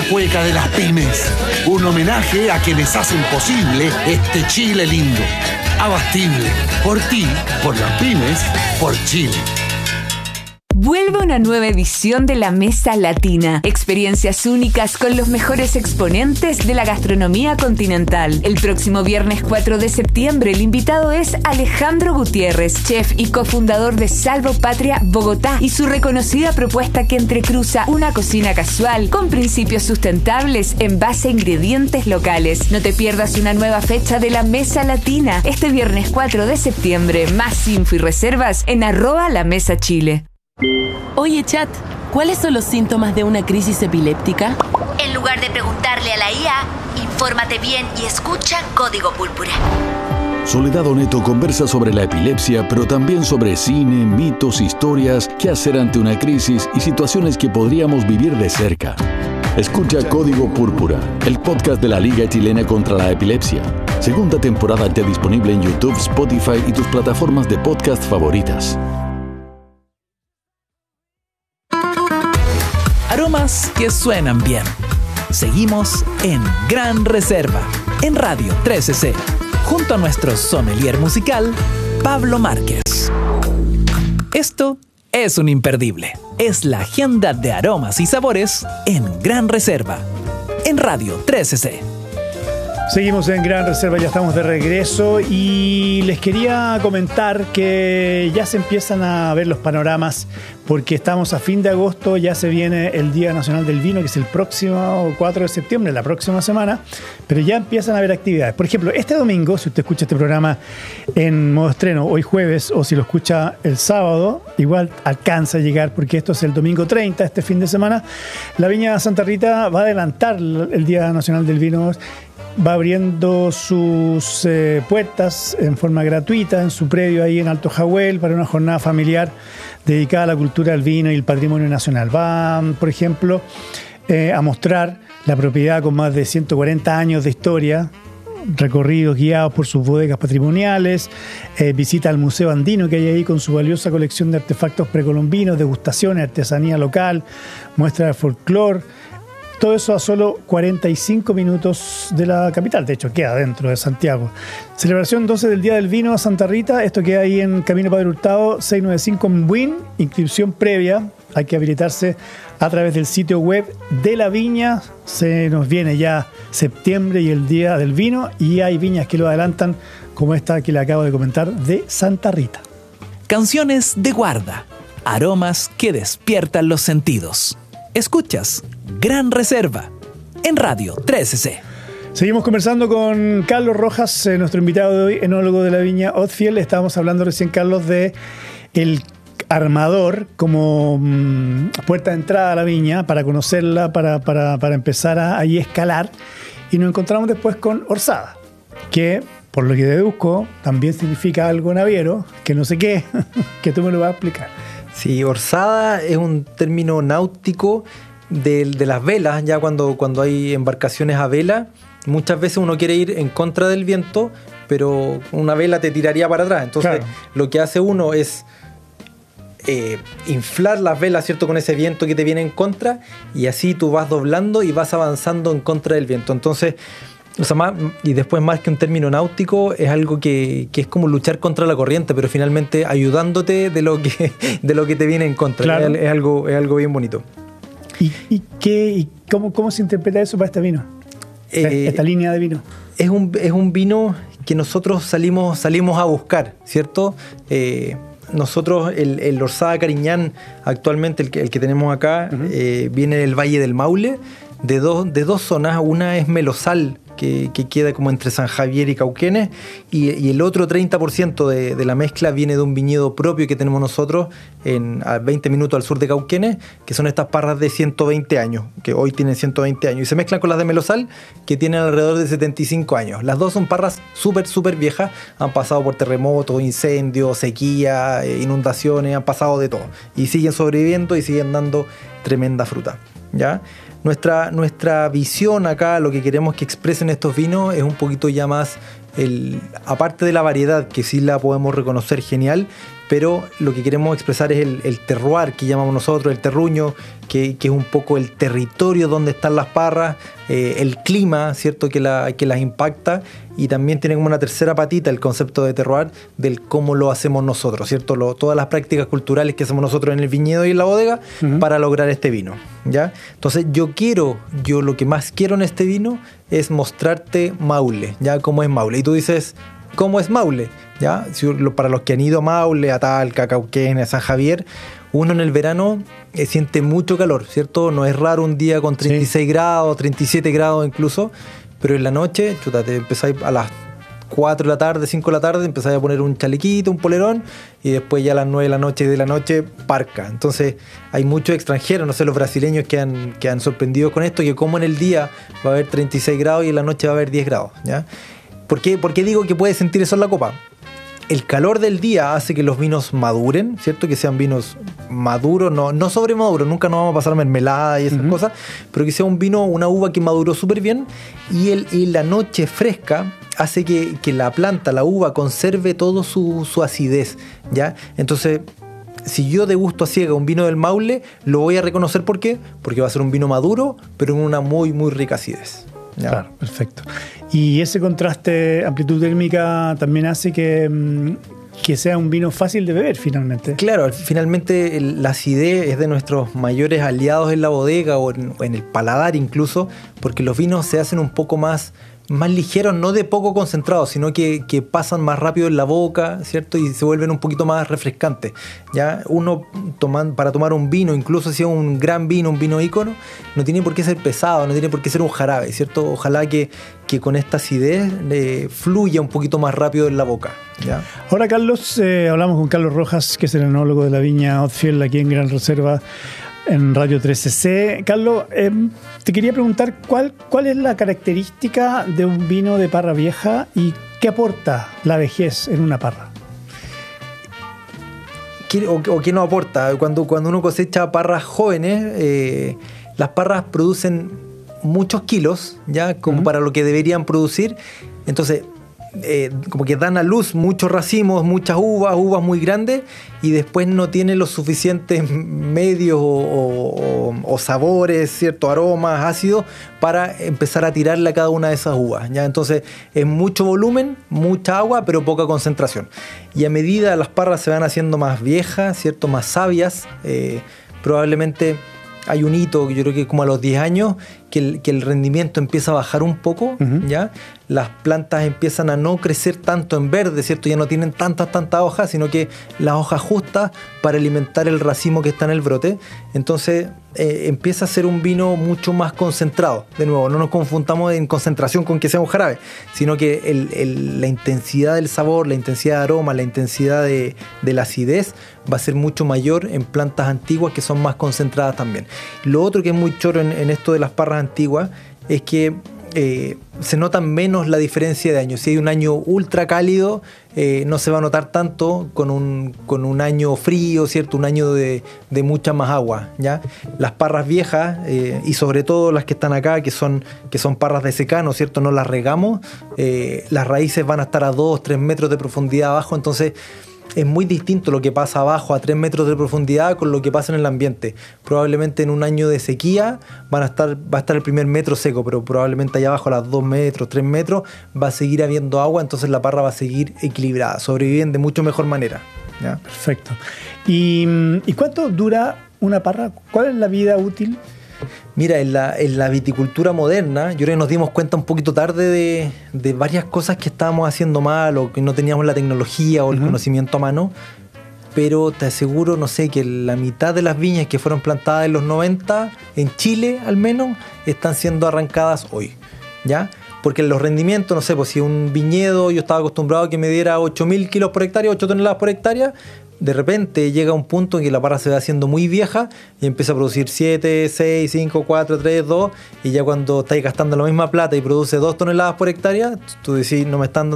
cueca de las pymes. Un homenaje a quienes hacen posible este Chile lindo. Abastible. Por ti, por las pymes, por Chile. Vuelve una nueva edición de la Mesa Latina. Experiencias únicas con los mejores exponentes de la gastronomía continental. El próximo viernes 4 de septiembre, el invitado es Alejandro Gutiérrez, chef y cofundador de Salvo Patria Bogotá, y su reconocida propuesta que entrecruza una cocina casual con principios sustentables en base a ingredientes locales. No te pierdas una nueva fecha de la Mesa Latina este viernes 4 de septiembre. Más info y reservas en @lamesachile. Oye, chat, ¿cuáles son los síntomas de una crisis epiléptica? En lugar de preguntarle a la IA, infórmate bien y escucha Código Púrpura. Soledad Oneto conversa sobre la epilepsia, pero también sobre cine, mitos, historias, qué hacer ante una crisis y situaciones que podríamos vivir de cerca. Escucha Código Púrpura, el podcast de la Liga Chilena contra la Epilepsia. Segunda temporada ya disponible en YouTube, Spotify y tus plataformas de podcast favoritas. Aromas que suenan bien. Seguimos en Gran Reserva, en Radio 13C, junto a nuestro sommelier musical, Pablo Márquez. Esto es un imperdible. Es la agenda de aromas y sabores en Gran Reserva, en Radio 13C. Seguimos en Gran Reserva, ya estamos de regreso y les quería comentar que ya se empiezan a ver los panoramas porque estamos a fin de agosto, ya se viene el Día Nacional del Vino, que es el próximo 4 de septiembre, la próxima semana, pero ya empiezan a haber actividades. Por ejemplo, este domingo, si usted escucha este programa en modo estreno, hoy jueves, o si lo escucha el sábado, igual alcanza a llegar porque esto es el domingo 30, este fin de semana, la Viña Santa Rita va a adelantar el Día Nacional del Vino. Va abriendo sus puertas en forma gratuita en su predio ahí en Alto Jahuel para una jornada familiar dedicada a la cultura del vino y el patrimonio nacional. Va, por ejemplo, a mostrar la propiedad con más de 140 años de historia, recorridos guiados por sus bodegas patrimoniales, visita al Museo Andino que hay ahí con su valiosa colección de artefactos precolombinos, degustaciones, artesanía local, muestra de folclore. Todo eso a solo 45 minutos de la capital, de hecho queda dentro de Santiago. Celebración entonces del Día del Vino a Santa Rita, esto queda ahí en Camino Padre Hurtado 695 en Buin, inscripción previa, hay que habilitarse a través del sitio web de la viña. Se nos viene ya septiembre y el Día del Vino y hay viñas que lo adelantan como esta que le acabo de comentar de Santa Rita. Canciones de guarda, aromas que despiertan los sentidos. Escuchas Gran Reserva en Radio 13C. Seguimos conversando con Carlos Rojas, nuestro invitado de hoy, enólogo de la viña Odfiel. Estábamos hablando recién, Carlos, de el armador como puerta de entrada a la viña para conocerla, para empezar a ahí escalar. Y nos encontramos después con orzada, que por lo que deduzco también significa algo naviero, que no sé qué, que tú me lo vas a explicar. Sí, orzada es un término náutico de las velas, ya cuando hay embarcaciones a vela, muchas veces uno quiere ir en contra del viento, pero una vela te tiraría para atrás. Entonces, claro, lo que hace uno es inflar las velas, ¿cierto?, con ese viento que te viene en contra, y así tú vas doblando y vas avanzando en contra del viento. Entonces, o sea, y después, más que un término náutico, es algo que es como luchar contra la corriente, pero finalmente ayudándote de lo que te viene en contra. Claro. Es algo bien bonito. ¿Y cómo se interpreta eso para este vino? Esta línea de vino. Es un vino que nosotros salimos a buscar, ¿cierto? Nosotros, el Orzada Cariñán, actualmente el que tenemos acá, viene del Valle del Maule, de dos zonas. Una es Melosal, que queda como entre San Javier y Cauquenes, y el otro 30% de la mezcla viene de un viñedo propio que tenemos nosotros a 20 minutos al sur de Cauquenes, que son estas parras de 120 años, que hoy tienen 120 años, y se mezclan con las de Melosal, que tienen alrededor de 75 años. Las dos son parras súper viejas, han pasado por terremotos, incendios, sequía, inundaciones, han pasado de todo, y siguen sobreviviendo y siguen dando tremenda fruta, ¿ya? Nuestra visión acá, lo que queremos que expresen estos vinos es un poquito ya más, aparte de la variedad, que sí la podemos reconocer genial, pero lo que queremos expresar es el terroir que llamamos nosotros, el terruño, que es un poco el territorio donde están las parras, el clima, ¿cierto?, que las impacta, y también tiene como una tercera patita el concepto de terroir, del cómo lo hacemos nosotros, ¿cierto? Todas las prácticas culturales que hacemos nosotros en el viñedo y en la bodega para lograr este vino, ¿ya? Entonces yo lo que más quiero en este vino es mostrarte Maule, ¿ya? Cómo es Maule. Y tú dices, ¿cómo es Maule? ¿Ya? Para los que han ido a Maule, a Talca, a Cauquenes, a San Javier, uno en el verano siente mucho calor, ¿cierto? No es raro un día con 36 grados, 37 grados incluso, pero en la noche, chuta, te empezáis a las 4 de la tarde, 5 de la tarde, empezáis a poner un chalequito, un polerón, y después ya a las 9 de la noche, parca. Entonces hay muchos extranjeros, no sé, los brasileños que han sorprendido con esto, que como en el día va a haber 36 grados y en la noche va a haber 10 grados, ¿ya? ¿Por qué digo que puedes sentir eso en la copa? El calor del día hace que los vinos maduren, ¿cierto? Que sean vinos maduros, no sobremaduros, nunca nos vamos a pasar mermelada y esas cosas, pero que sea un vino, una uva que maduró súper bien, y la noche fresca hace que la planta, la uva, conserve todo su acidez, ¿ya? Entonces, si yo degusto a ciega un vino del Maule, lo voy a reconocer. ¿Por qué? Porque va a ser un vino maduro, pero en una muy, muy rica acidez, ¿ya? Claro, perfecto. Y ese contraste, amplitud térmica, también hace que sea un vino fácil de beber finalmente. Claro, finalmente la acidez es de nuestros mayores aliados en la bodega o en el paladar incluso, porque los vinos se hacen un poco más ligeros, no de poco concentrados, sino que pasan más rápido en la boca, ¿cierto? Y se vuelven un poquito más refrescantes, ¿ya? Uno para tomar un vino, incluso si es un gran vino, un vino ícono, no tiene por qué ser pesado, no tiene por qué ser un jarabe, ¿cierto? Ojalá que con esta acidez fluya un poquito más rápido en la boca, ¿ya? Ahora, Carlos, hablamos con Carlos Rojas, que es el enólogo de la viña Otfiel aquí en Gran Reserva, en Radio 13C. Carlos, te quería preguntar cuál es la característica de un vino de parra vieja y qué aporta la vejez en una parra. ¿O qué no aporta? Cuando uno cosecha parras jóvenes, las parras producen muchos kilos, ¿ya? Como para lo que deberían producir. Entonces, como que dan a luz muchos racimos, muchas uvas muy grandes, y después no tienen los suficientes medios o sabores, ciertos aromas, ácidos, para empezar a tirarle a cada una de esas uvas, ¿ya? Entonces es mucho volumen, mucha agua, pero poca concentración. Y a medida las parras se van haciendo más viejas, ¿cierto?, más sabias, probablemente hay un hito, yo creo que como a los 10 años, que el rendimiento empieza a bajar un poco, ¿ya? Las plantas empiezan a no crecer tanto en verde, ¿cierto? Ya no tienen tantas hojas, sino que las hojas justas para alimentar el racimo que está en el brote. Entonces empieza a ser un vino mucho más concentrado. De nuevo, no nos confundamos en concentración con que sea un jarabe, sino que la intensidad del sabor, la intensidad de aroma, la intensidad de la acidez va a ser mucho mayor en plantas antiguas que son más concentradas también. Lo otro que es muy choro en esto de las parras antiguas es que se nota menos la diferencia de años. Si hay un año ultra cálido, no se va a notar tanto con un año frío, ¿cierto? Un año de mucha más agua, ¿ya? Las parras viejas, y sobre todo las que están acá, que son parras de secano, ¿cierto? No las regamos, las raíces van a estar a 2-3 metros de profundidad abajo, entonces es muy distinto lo que pasa abajo a 3 metros de profundidad con lo que pasa en el ambiente. Probablemente en un año de sequía va a estar el primer metro seco, pero probablemente allá abajo a las 2 metros, 3 metros va a seguir habiendo agua, entonces la parra va a seguir equilibrada, sobreviven de mucho mejor manera, ¿ya? Perfecto. ¿Y cuánto dura una parra? ¿Cuál es la vida útil? Mira, en la viticultura moderna, yo creo que nos dimos cuenta un poquito tarde de varias cosas que estábamos haciendo mal o que no teníamos la tecnología o el conocimiento a mano, pero te aseguro, no sé, que la mitad de las viñas que fueron plantadas en los 90, en Chile al menos, están siendo arrancadas hoy, ¿ya? Porque los rendimientos, no sé, pues si un viñedo yo estaba acostumbrado a que me diera 8.000 kilos por hectárea, 8 toneladas por hectárea, de repente llega un punto en que la parra se va haciendo muy vieja y empieza a producir 7, 6, 5, 4, 3, 2, y ya cuando estáis gastando la misma plata y produce 2 toneladas por hectárea, tú decís, no me están